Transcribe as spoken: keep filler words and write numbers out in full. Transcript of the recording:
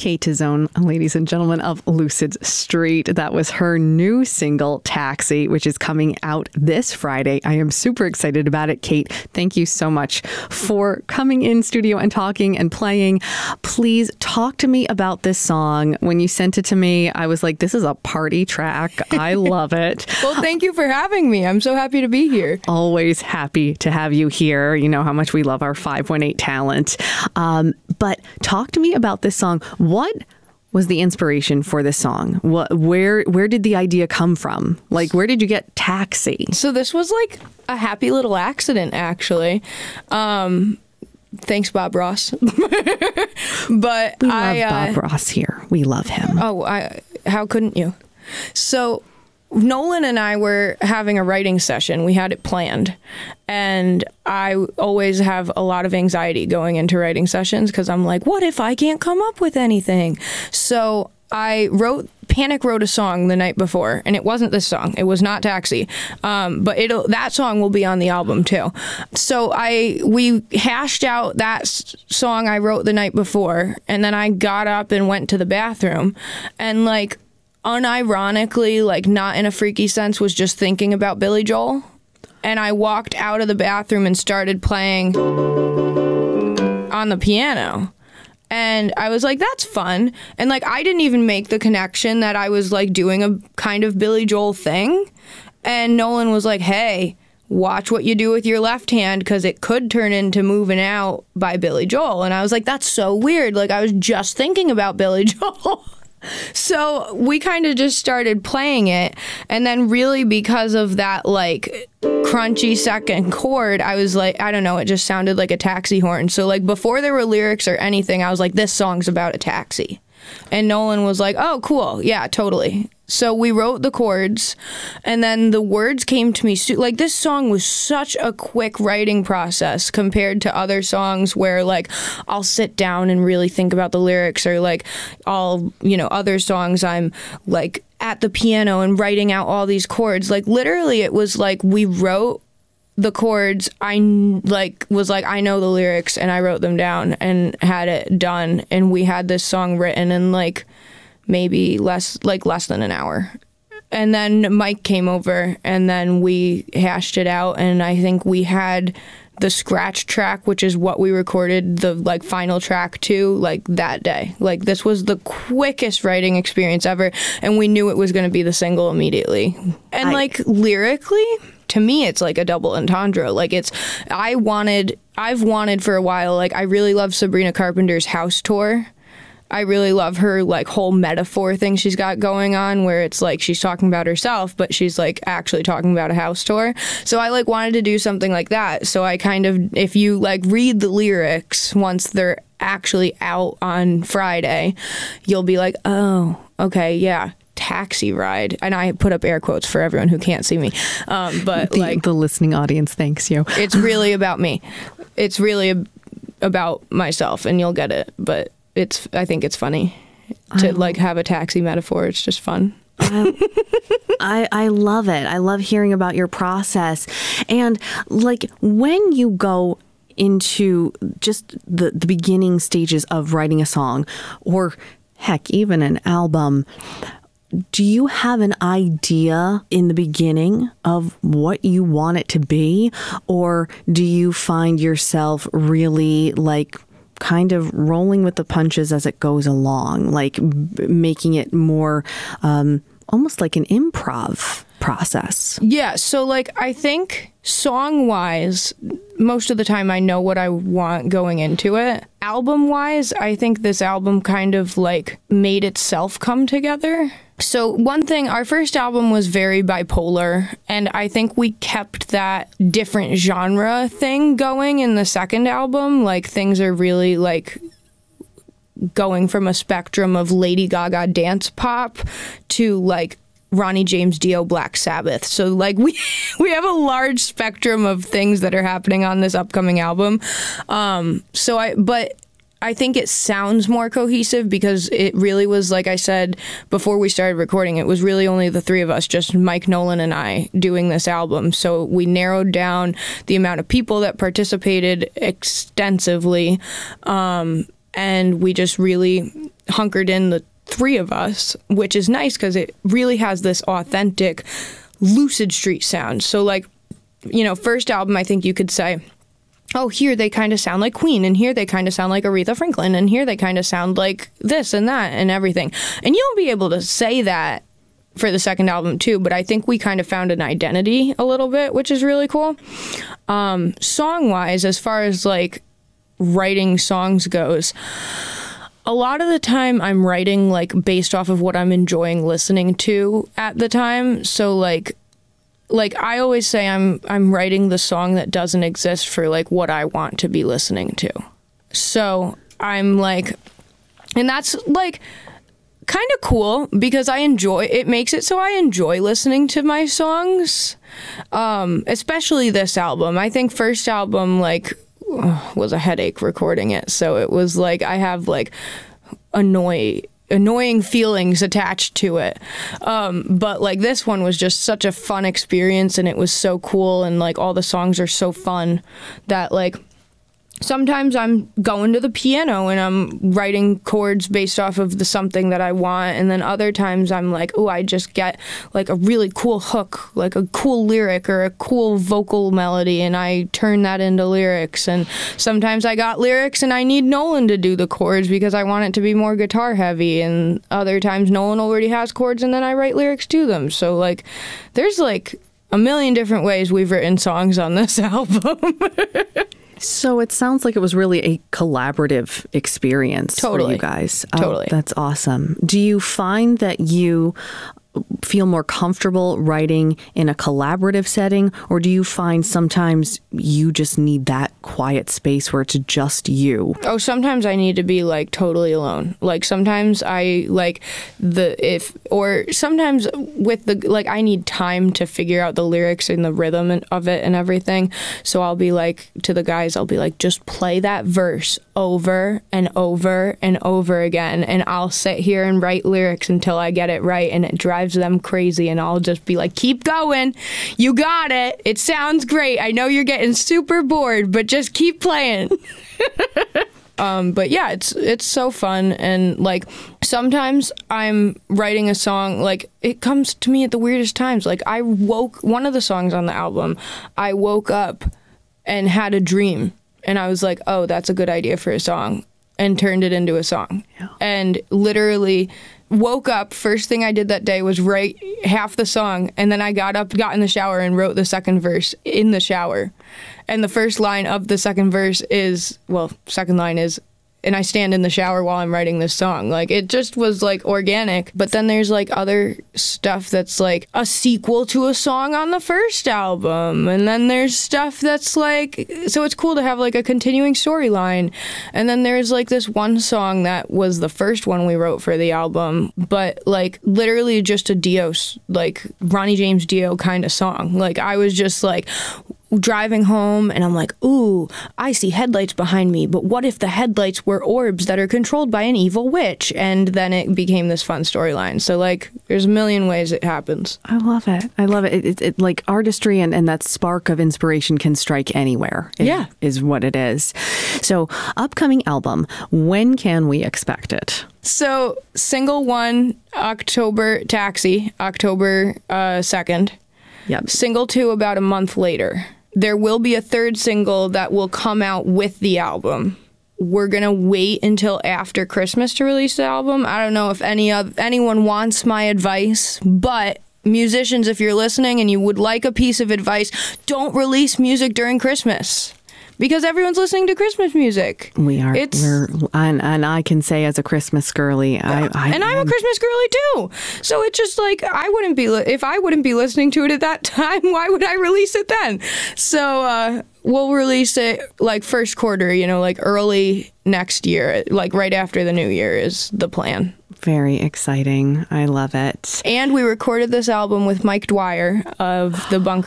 Kate Tizone, ladies and gentlemen of Lucid Street. That was her new single, Taxi, which is coming out this Friday. I am super excited about it. Kate, thank you so much for coming in studio and talking and playing. Please talk to me about this song. When you sent it to me, I was like, this is a party track. I love it. Well, thank you for having me. I'm so happy to be here. Always happy to have you here. You know how much we love our five one eight talent. Um, but talk to me about this song. What was the inspiration for this song? What, where, where did the idea come from? Like, where did you get Taxi? So this was like a happy little accident, actually. Um, thanks, Bob Ross. But we I, love uh, Bob Ross here. We love him. Oh, I, how couldn't you? So Nolan and I were having a writing session. We had it planned. And I always have a lot of anxiety going into writing sessions because I'm like, what if I can't come up with anything? So I wrote, Panic wrote a song the night before, and it wasn't this song. It was not Taxi. Um, but it'll, that song will be on the album too. So I, we hashed out that s- song I wrote the night before, and then I got up and went to the bathroom, and like, unironically, like not in a freaky sense, was just thinking about Billy Joel. And I walked out of the bathroom and started playing on the piano. And I was like, that's fun. And like, I didn't even make the connection that I was like doing a kind of Billy Joel thing. And Nolan was like, hey, watch what you do with your left hand because it could turn into Moving Out by Billy Joel. And I was like, that's so weird. Like, I was just thinking about Billy Joel. So we kind of just started playing it, and then really because of that like crunchy second chord, I was like, I don't know, it just sounded like a taxi horn. So like before there were lyrics or anything, I was like, this song's about a taxi. And Nolan was like, oh, cool. Yeah, totally. So we wrote the chords, and then the words came to me. So, like, this song was such a quick writing process compared to other songs where, like, I'll sit down and really think about the lyrics, or, like, I'll, you know, other songs I'm, like, at the piano and writing out all these chords. Like, literally, it was like we wrote the chords. I, like, was like, I know the lyrics, and I wrote them down and had it done, and we had this song written in, like, maybe less like less than an hour. And then Mike came over, and then we hashed it out, and I think we had the scratch track, which is what we recorded the like final track to, like that day. Like, this was the quickest writing experience ever, and we knew it was going to be the single immediately. And I, like lyrically, to me, it's like a double entendre. Like, it's, I wanted, I've wanted for a while, like, I really love Sabrina Carpenter's House Tour. I really love her, like, whole metaphor thing she's got going on, where it's like she's talking about herself, but she's like actually talking about a house tour. So I like wanted to do something like that. So I kind of, if you like read the lyrics once they're actually out on Friday, you'll be like, oh, okay, yeah. Taxi ride. And I put up air quotes for everyone who can't see me. Um, but the, like the listening audience thanks you. It's really about me. It's really ab- about myself, and you'll get it. But it's, I think it's funny to I, like have a taxi metaphor. It's just fun. I, I I love it. I love hearing about your process. And like when you go into just the, the beginning stages of writing a song, or heck, even an album, do you have an idea in the beginning of what you want it to be? Or do you find yourself really like kind of rolling with the punches as it goes along, like b- making it more um, almost like an improv process? Yeah, so like I think song-wise, most of the time I know what I want going into it. Album-wise, I think this album kind of like made itself come together. So one thing, our first album was very bipolar, and I think we kept that different genre thing going in the second album. Like, things are really like going from a spectrum of Lady Gaga dance pop to like Ronnie James Dio Black Sabbath. So like we we have a large spectrum of things that are happening on this upcoming album. Um, so I but I think it sounds more cohesive because it really was, like I said before we started recording, it was really only the three of us, just Mike Nolan and I, doing this album. So we narrowed down the amount of people that participated extensively, um, and we just really hunkered in the three of us, which is nice because it really has this authentic Lucid Street sound. So like, you know, first album, I think you could say, oh, here they kind of sound like Queen, and here they kind of sound like Aretha Franklin, and here they kind of sound like this and that and everything. And you'll be able to say that for the second album too, but I think we kind of found an identity a little bit, which is really cool. Um, song-wise, as far as like writing songs goes, a lot of the time I'm writing like based off of what I'm enjoying listening to at the time. So like, like I always say I'm I'm writing the song that doesn't exist for like what I want to be listening to. So I'm like, and that's like kind of cool because I enjoy, it makes it so I enjoy listening to my songs, um, especially this album. I think first album like was a headache recording it. So it was like I have like annoy annoying feelings attached to it. Um, but like this one was just such a fun experience, and it was so cool, and like all the songs are so fun that like sometimes I'm going to the piano and I'm writing chords based off of the something that I want, and then other times I'm like, oh, I just get like a really cool hook, like a cool lyric or a cool vocal melody, and I turn that into lyrics. And sometimes I got lyrics and I need Nolan to do the chords because I want it to be more guitar heavy, and other times Nolan already has chords and then I write lyrics to them. So like there's like a million different ways we've written songs on this album. So it sounds like it was really a collaborative experience totally. for you guys. Totally. Oh, that's awesome. Do you find that you feel more comfortable writing in a collaborative setting, or do you find sometimes you just need that quiet space where it's just you? Oh, sometimes I need to be like totally alone. Like sometimes I like the if or sometimes with the like I need time to figure out the lyrics and the rhythm and, of it and everything. So I'll be like to the guys, I'll be like, just play that verse over and over and over again, and I'll sit here and write lyrics until I get it right, and it drives them crazy, and I'll just be like, keep going, you got it, it sounds great, I know you're getting super bored, but just keep playing. um but yeah, it's it's so fun. And like sometimes I'm writing a song, like it comes to me at the weirdest times. Like I woke one of the songs on the album, I woke up and had a dream, and I was like, oh, that's a good idea for a song, and turned it into a song. Yeah. And literally woke up, first thing I did that day was write half the song, and then I got up, got in the shower, and wrote the second verse in the shower. And the first line of the second verse is, well, second line is, and I stand in the shower while I'm writing this song. Like, it just was, like, organic. But then there's, like, other stuff that's, like, a sequel to a song on the first album. And then there's stuff that's, like... So it's cool to have, like, a continuing storyline. And then there's, like, this one song that was the first one we wrote for the album. But, like, literally just a Dio, like, Ronnie James Dio kind of song. Like, I was just, like... driving home, and I'm like, ooh, I see headlights behind me, but what if the headlights were orbs that are controlled by an evil witch? And then it became this fun storyline. So, like, there's a million ways it happens. I love it. I love it. It, it, it like, artistry and, and that spark of inspiration can strike anywhere. Is, yeah. Is what it is. So, upcoming album, when can we expect it? So, single one, October, Taxi, October uh, second. Yep. Single two, about a month later. There will be a third single that will come out with the album. We're going to wait until after Christmas to release the album. I don't know if any of, anyone wants my advice, but musicians, if you're listening and you would like a piece of advice, don't release music during Christmas. Because everyone's listening to Christmas music. We are. It's, we're, and, and I can say as a Christmas girly, I, I and I'm a Christmas girly too. So it's just like, I wouldn't be, li- if I wouldn't be listening to it at that time, why would I release it then? So uh, we'll release it like first quarter, you know, like early next year, like right after the new year is the plan. Very exciting. I love it. And we recorded this album with Mike Dwyer of the Bunker